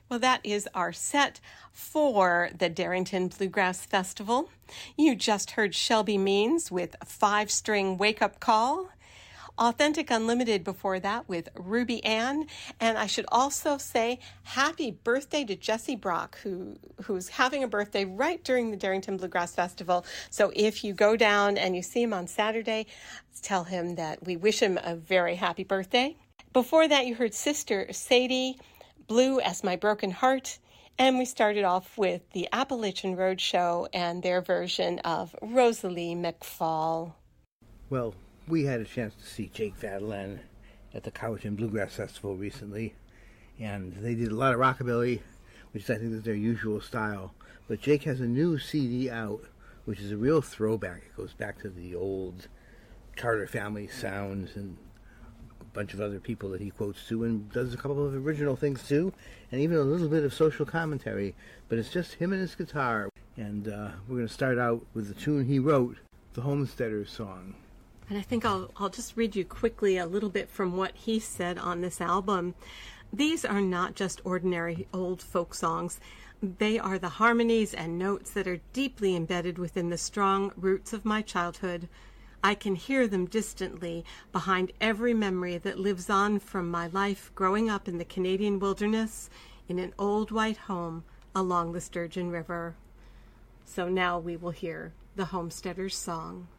Well, that is our set for the Darrington Bluegrass Festival. You just heard Shelby Means with Five-String Wake Up Call. Authentic Unlimited before that with Ruby Ann. And I should also say happy birthday to Jesse Brock, who's having a birthday right during the Darrington Bluegrass Festival. So if you go down and you see him on Saturday, tell him that we wish him a very happy birthday. Before that, you heard Sister Sadie, Blue as My Broken Heart. And we started off with the Appalachian Roadshow and their version of Rosalie McFall. Well, we had a chance to see Jake Vadalan at the Cowichan Bluegrass Festival recently, and they did a lot of rockabilly, which I think is their usual style. But Jake has a new CD out, which is a real throwback. It goes back to the old Carter Family sounds and a bunch of other people that he quotes to, and does a couple of original things too, and even a little bit of social commentary. But it's just him and his guitar. And we're going to start out with the tune he wrote, the Homesteaders Song. And I think I'll just read you quickly a little bit from what he said on this album. These are not just ordinary old folk songs. They are the harmonies and notes that are deeply embedded within the strong roots of my childhood. I can hear them distantly behind every memory that lives on from my life growing up in the Canadian wilderness in an old white home along the Sturgeon River. So now we will hear the Homesteaders Song.